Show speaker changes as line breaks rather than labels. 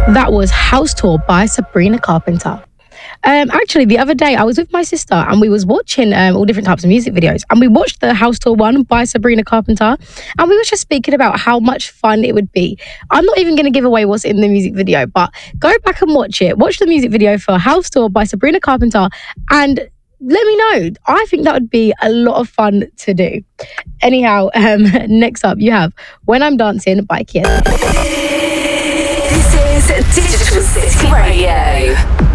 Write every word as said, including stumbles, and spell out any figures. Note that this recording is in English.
That was House Tour by Sabrina Carpenter. Um, actually, the other day I was with my sister and we was watching um, all different types of music videos, and we watched the House Tour one by Sabrina Carpenter, and we were just speaking about how much fun it would be. I'm not even going to give away what's in the music video, but go back and watch it. Watch the music video for House Tour by Sabrina Carpenter and let me know. I think that would be a lot of fun to do. Anyhow, um, next up you have When I'm Dancing by Kier.
This is Digital City Radio.